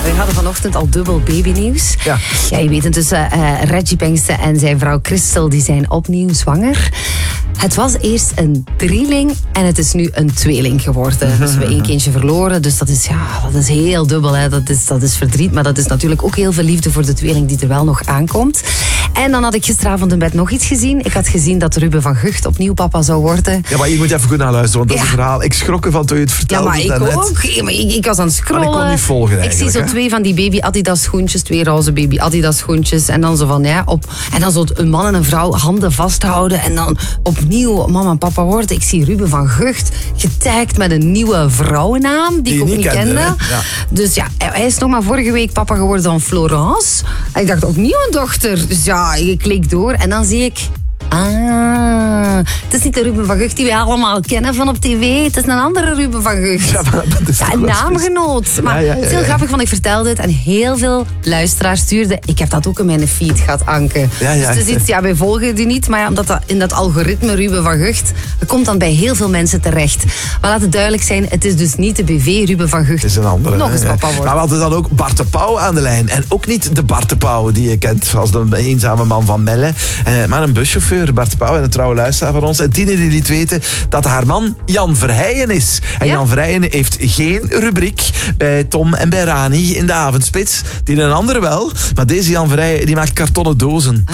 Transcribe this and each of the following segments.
We hadden vanochtend al dubbel babynieuws. Ja, je weet intussen, Reggie Pengsten en zijn vrouw Christel die zijn opnieuw zwanger. Het was eerst een drieling en het is nu een tweeling geworden. Dus we hebben 1 kindje verloren, dus dat is heel dubbel. Hè. Dat is verdriet, maar dat is natuurlijk ook heel veel liefde voor de tweeling die er wel nog aankomt. En dan had ik gisteravond in bed nog iets gezien. Ik had gezien dat Ruben van Gucht opnieuw papa zou worden. Ja, maar je moet even goed naar luisteren, want dat is een verhaal. Ik schrok ervan toen je het vertelde. Ja, maar ik ook. Ik was aan het scrollen. Maar ik kon niet volgen ik zie zo 2 van die baby Adidas schoentjes, 2 roze baby Adidas schoentjes. En dan zo van, en dan zo een man en een vrouw handen vasthouden. En dan opnieuw mama en papa worden. Ik zie Ruben van Gucht getagd met een nieuwe vrouwennaam die ik ook niet kende. Ja. Dus ja, hij is nog maar vorige week papa geworden van Florence. En ik dacht, opnieuw een dochter. Dus ja, ik klik door en dan zie ik... het is niet de Ruben van Gucht die wij allemaal kennen van op tv. Het is een andere Ruben van Gucht. Ja, maar dat is een naamgenoot. Maar het is heel grappig, want ik vertelde het en heel veel luisteraars stuurden. Ik heb dat ook in mijn feed gehad, Anke. Dus het is iets, wij volgen die niet, maar omdat dat in dat algoritme Ruben van Gucht, dat komt dan bij heel veel mensen terecht. Maar laat het duidelijk zijn, het is dus niet de BV Ruben van Gucht. Het is een andere. Nog eens papa worden. Maar we hadden dan ook Bart de Pauw aan de lijn. En ook niet de Bart de Pauw die je kent als de eenzame man van Melle. Maar een buschauffeur. Bart de Pauw en een trouwe luisteraar van ons. En Tine die liet weten dat haar man Jan Verheijen is. En Jan Verheijen heeft geen rubriek bij Tom en bij Rani in de avondspits. Die een andere wel. Maar deze Jan Verheijen die maakt kartonnen dozen.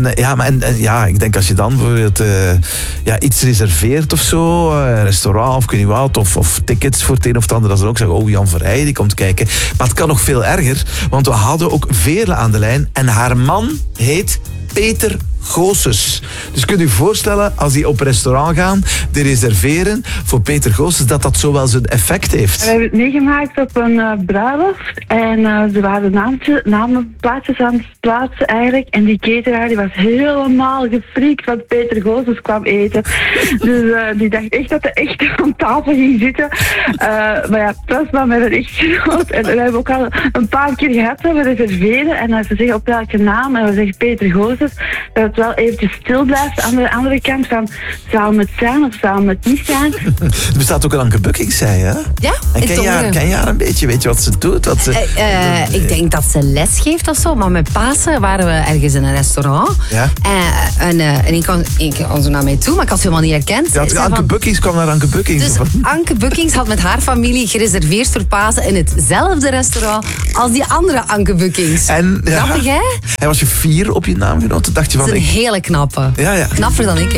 Ik denk als je dan bijvoorbeeld iets reserveert of zo, een restaurant of ik weet niet wat, of tickets voor het een of het ander, dat ze dan ook zeggen, Jan Verheijen die komt kijken. Maar het kan nog veel erger, want we hadden ook Veerle aan de lijn en haar man heet Peter Goossens. Dus kunt u voorstellen, als die op restaurant gaan, die reserveren voor Peter Goossens, dat zo wel zijn effect heeft. We hebben het meegemaakt op een bruiloft en ze waren namenplaatjes aan het plaatsen eigenlijk. En die cateraar die was helemaal gefreakt wat Peter Goossens kwam eten. Dus die dacht echt dat hij echt aan tafel ging zitten. Maar ja, het was maar met een echtgenoot. En we hebben ook al een paar keer gehad dat we reserveren. En als ze zeggen op welke naam, en we zeggen Peter Goossens, dat het wel eventjes stil blijft aan de andere kant van, zou het zijn of zou het niet zijn? Er bestaat ook een Anke Buckings, zei je, hè? Ja, en ken je haar een beetje? Weet je wat ze doet? Ik denk dat ze les geeft of zo, maar met Pasen waren we ergens in een restaurant. Ja? En ik kwam zo naar mij toe, maar ik had ze helemaal niet herkend. Ja, Anke Buckings kwam naar Anke Buckings. Dus Anke Buckings had met haar familie gereserveerd voor Pasen in hetzelfde restaurant als die andere Anke Buckings. En, Grappig, hè? En was je 4 op je naamgenoten? Dacht je van... Dat is een hele knappe. Ja. Knapper dan ik.